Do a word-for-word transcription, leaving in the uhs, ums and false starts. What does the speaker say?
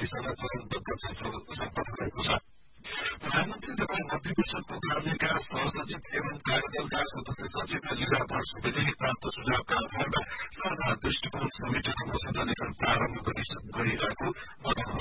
दिशामा चरणबद्ध सम्पन्न गरेको छ। प्रधानमन्त्री तथा मन्त्री परिषदको कार्यका सहसचिव एवं कार्यदलका सदस्य सचिव लीलाधर सुवेदीले प्राप्त सुझावका आधारमा साझा दृष्टिकोण समेटेर मसौदा लेखन प्रारम्भ गरिरहेको बताउनु